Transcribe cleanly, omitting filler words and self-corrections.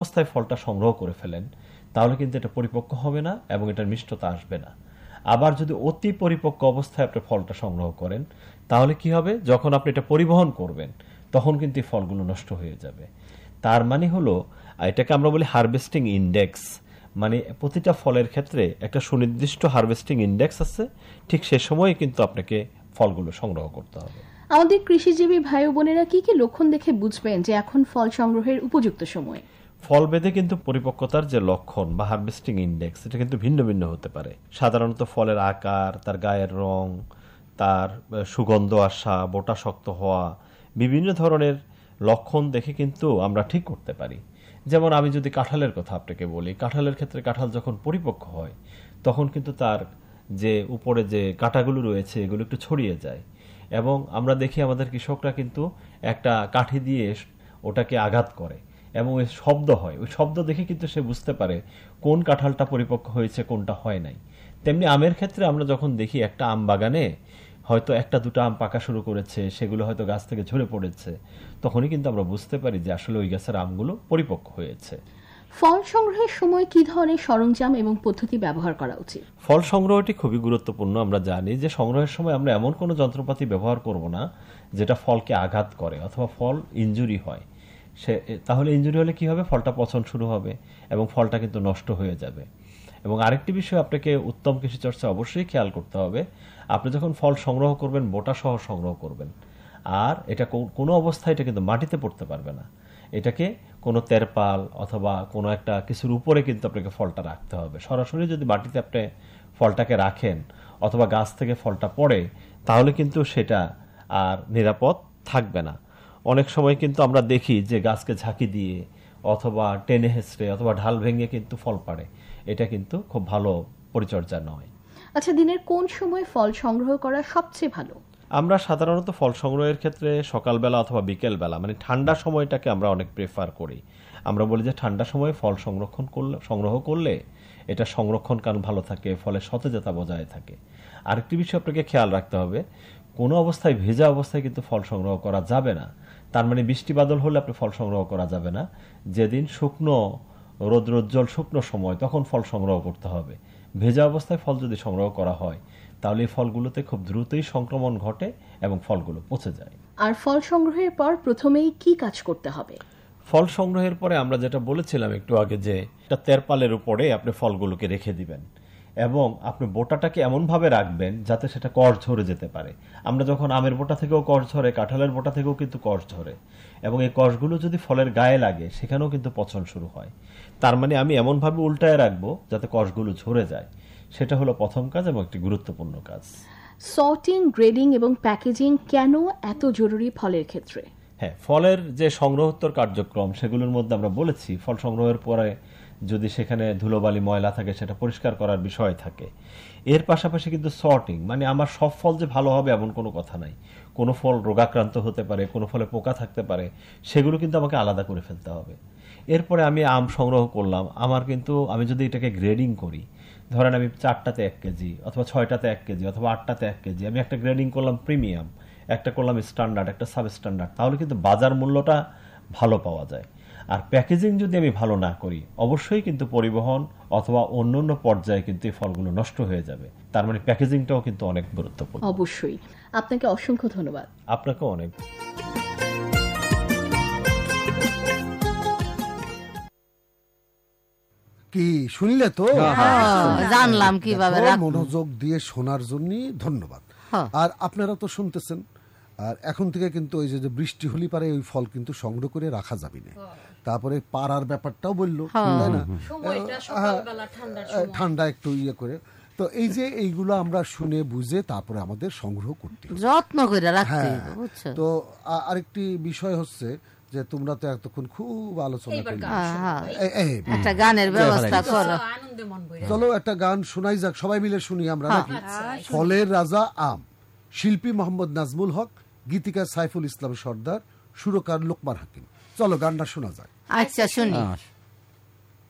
অবস্থায় ফলটা সংগ্রহ করে ফেলেন তাহলে কিন্তু এটা পরিপক্ক হবে না এবং এটার মিষ্টতা আসবে না। আবার যদি অতি পরিপক্ক অবস্থায় আপনি ফলটা সংগ্রহ করেন তাহলে কি হবে, যখন আপনি এটা পরিবহন করবেন তখন কিন্তু এই ফলগুলো নষ্ট হয়ে যাবে। তার মানে হলো এটাকে আমরা বলি হারভেস্টিং ইন্ডেক্স, মানে প্রতিটা ফলের ক্ষেত্রে একটা সুনির্দিষ্ট হারভেস্টিং ইন্ডেক্স আছে, ঠিক সে সময় কিন্তু আপনাকে ফলগুলো সংগ্রহ করতে হবে। আমাদের কৃষিজীবী ভাই বোনেরা কি কি লক্ষণ দেখে বুঝবেন যে এখন ফল সংগ্রহের উপযুক্ত সময়? ফল ভেদে কিন্তু পরিপক্কতার যে লক্ষণ বা হারভেস্টিং ইন্ডেক্স এটা কিন্তু ভিন্ন ভিন্ন হতে পারে। সাধারণত ফলের আকার, তার গায়ের রং, তার সুগন্ধ আসা, বোটা শক্ত হওয়া, বিভিন্ন ধরনের লক্ষণ দেখে কিন্তু আমরা ঠিক করতে পারি। যেমন আমি যদি কাঁঠালের কথা আপনাকে বলি, কাঁঠালের ক্ষেত্রে কাঁঠাল যখন পরিপক্ক হয় তখন কিন্তু তার যে উপরে যে কাঁটাগুলো রয়েছে এগুলো একটু ছড়িয়ে যায় এবং আমরা দেখি আমাদের কৃষকরা কিন্তু একটা কাঠি দিয়ে ওটাকে আঘাত করে এবং ওই শব্দ হয়, ওই শব্দ দেখে কিন্তু সে বুঝতে পারে কোন কাঁঠালটা পরিপক্ক হয়েছে কোনটা হয় নাই। তেমনি আমের ক্ষেত্রে আমরা যখন দেখি একটা আম বাগানে হয়তো একটা দুটো আম পাকা শুরু করেছে, সেগুলো হয়তো গাছ থেকে ঝরে পড়েছে, তখনই কিন্তু আমরা বুঝতে পারি যে আসলে ওই গাছের আমগুলো পরিপক্ক হয়েছে। ফল সংগ্রহের সময় কি ধরনের সরঞ্জাম এবং পদ্ধতি ব্যবহার করা উচিত? ফল সংগ্রহটি খুবই গুরুত্বপূর্ণ। আমরা জানি যে সংগ্রহের সময় আমরা এমন কোনো যন্ত্রপাতি ব্যবহার করব না যেটা ফলকে আঘাত করে অথবা ফল ইনজুরি হয়। তাহলে ইনজুরি হলে কি হবে, ফলটা পচন শুরু হবে এবং ফলটা কিন্তু নষ্ট হয়ে যাবে। এবং আরেকটি বিষয় আপনাকে উত্তম কৃষিচর্চা অবশ্যই খেয়াল করতে হবে, আপনি যখন ফল সংগ্রহ করবেন বোটা সহ সংগ্রহ করবেন, আর এটা কোনো অবস্থায় এটা কিন্তু মাটিতে পড়তে পারবে না। এটাকে কোনো তেরপাল অথবা কোনো একটা কিছুর উপরে কিন্তু আপনাকে ফলটা রাখতে হবে। সরাসরি যদি মাটিতে আপনি ফলটাকে রাখেন অথবা গাছ থেকে ফলটা পড়ে তাহলে কিন্তু সেটা আর নিরাপদ থাকবে না। অনেক সময় কিন্তু আমরা দেখি যে গাছকে ঝাঁকি দিয়ে অথবা টেনে হেঁচড়ে অথবা ঢাল ভেঙে কিন্তু ফল পাড়ে, এটা কিন্তু খুব ভালো পরিচর্যা নয়। আচ্ছা, দিনের কোন সময় ফল সংগ্রহ করা সবচেয়ে ভালো? আমরা সাধারণত ফল সংগ্রহের ক্ষেত্রে সকালবেলা অথবা বিকেলবেলা, মানে ঠান্ডা সময়টাকে আমরা অনেক প্রেফার করি। আমরা বলি যে ঠান্ডা সময়ে ফল সংগ্রহ করলে এটা সংরক্ষণ কারণ ভালো থাকে, ফলের সতেজতা বজায় থাকে। আরেকটি বিষয় আপনাকে খেয়াল রাখতে হবে, কোনো অবস্থায় ভেজা অবস্থায় কিন্তু ফল সংগ্রহ করা যাবে না। তার মানে বৃষ্টি বাদল হলে আপনি ফল সংগ্রহ করা যাবে না। যেদিন শুকনো রৌদ্রোজ্জ্বল শুকনো সময় তখন ফল সংগ্রহ করতে হবে। ভেজা অবস্থায় ফল যদি সংগ্রহ করা হয় তাহলে এই ফলগুলোতে খুব দ্রুতই সংক্রমণ ঘটে এবং ফলগুলো পচে যায়। আর ফল সংগ্রহের পর প্রথমেই কি কাজ করতে হবে? ফল সংগ্রহের পরে আমরা যেটা বলেছিলাম একটু আগে, যে একটা তেরপালের উপরে আপনি ফলগুলোকে রেখে দিবেন এবং আপনি বোটাটাকে এমনভাবে রাখবেন যাতে সেটা কষ ঝরে যেতে পারে। আমরা যখন আমের বোটা থেকেও কষ ঝরে, কাঁঠালের বোটা থেকেও কিন্তু কষ ঝরে এবং এই কষগুলো যদি ফলের গায়ে লাগে সেখানেও কিন্তু পচন শুরু হয়। তার মানে আমি এমনভাবে উল্টায় রাখবো যাতে কষগুলো ঝরে যায়। সেটা হলো প্রথম কাজ এবং একটি গুরুত্বপূর্ণ কাজ। সর্টিং, গ্রেডিং এবং প্যাকেজিং কেন এত জরুরি ফলের ক্ষেত্রে? হ্যাঁ, ফলের যে সংগ্রহোত্তর কার্যক্রম সেগুলোর মধ্যে আমরা বলেছি ফল সংগ্রহের পরে যদি সেখানে ধুলোবালি ময়লা থাকে সেটা পরিষ্কার করার বিষয় থাকে। এর পাশাপাশি কিন্তু সর্টিং, মানে আমার সব ফল যে ভালো হবে এমন কোনো কথা নাই। কোনো ফল রোগাক্রান্ত হতে পারে, কোনো ফলে পোকা থাকতে পারে, সেগুলো কিন্তু আমাকে আলাদা করে ফেলতে হবে। এরপরে আমি আম সংগ্রহ করলাম, আমি যদি এটাকে গ্রেডিং করি, ধরেন আমি 4টাতে 1 কেজি অথবা 6টাতে 1 কেজি অথবা 8টাতে 1 কেজি, আমি একটা গ্রেডিং করলাম প্রিমিয়াম, একটা করলাম স্ট্যান্ডার্ড, একটা সাব স্ট্যান্ডার্ড, তাহলে কিন্তু বাজার মূল্যটা ভালো পাওয়া যায়। আর প্যাকেজিং যদি আমি ভালো না করি অবশ্যই কিন্তু পরিবহন অথবা অন্যান্য পর্যায়ে কিন্তু এই ফলগুলো নষ্ট হয়ে যাবে। তার মানে প্যাকেজিংটাও কিন্তু অনেক গুরুত্বপূর্ণ। অবশ্যই। আপনাকে অসংখ্য ধন্যবাদ। আপনাকেও অনেক। কি শুনলে তো? জানলাম কিভাবে মনোযোগ দিয়ে শোনার জন্য ধন্যবাদ। আর আপনারা তো শুনতেছেন। আর এখন থেকে কিন্তু ওই যে বৃষ্টি হলি পারে ওই ফল কিন্তু সংগ্রহ করে রাখা যাবে না। তারপরে পাড়ার ব্যাপারটাও বললো, তাই না? ঠান্ডা একটু করে, তো এই যে এইগুলো আমরা শুনে বুঝে তারপরে আমাদের সংগ্রহ করতে যত্ন করে রাখতে হবে। তো আরেকটি বিষয় হচ্ছে যে তোমরা তো এতক্ষণ খুব আলোচনা করলে, একটা গানের ব্যবস্থা করো। চলো একটা গান শোনাই যাক, সবাই মিলে শুনি আমরা নাকি? ফলের রাজা আম, শিল্পী মোহাম্মদ নাজমুল হক, গীতিকার সাইফুল ইসলাম সর্দার, সুরকার লোকমান হাকিম। চলো গানটা শোনা যায়। আচ্ছা শুনি।